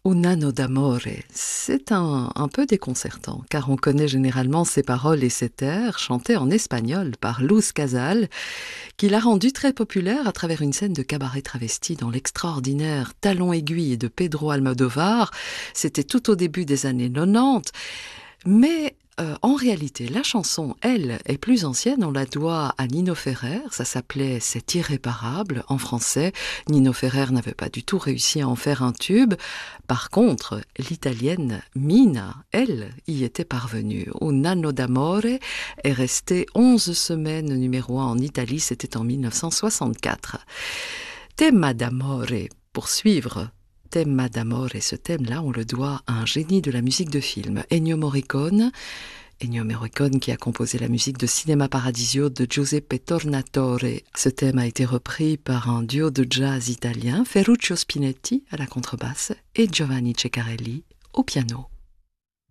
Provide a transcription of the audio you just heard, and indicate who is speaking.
Speaker 1: Un anno d'amore, c'est un peu déconcertant, car on connaît généralement ses paroles et ses airs chantés en espagnol par Luz Casal, qui l'a rendu très populaire à travers une scène de cabaret travesti dans l'extraordinaire Talons aiguilles de Pedro Almodovar. C'était tout au début des années 90, mais en réalité, la chanson, elle, est plus ancienne. On la doit à Nino Ferrer. Ça s'appelait C'est irréparable en français. Nino Ferrer n'avait pas du tout réussi à en faire un tube. Par contre, l'italienne Mina, elle, y était parvenue. Un anno d'amore est resté 11 semaines numéro 1 en Italie. C'était en 1964. Tema d'amore, pour suivre. Thème d'amore, et ce thème-là, on le doit à un génie de la musique de film, Ennio Morricone. Ennio Morricone qui a composé la musique de Cinema Paradiso de Giuseppe Tornatore. Ce thème a été repris par un duo de jazz italien, Ferruccio Spinetti à la contrebasse et Giovanni Ceccarelli au piano.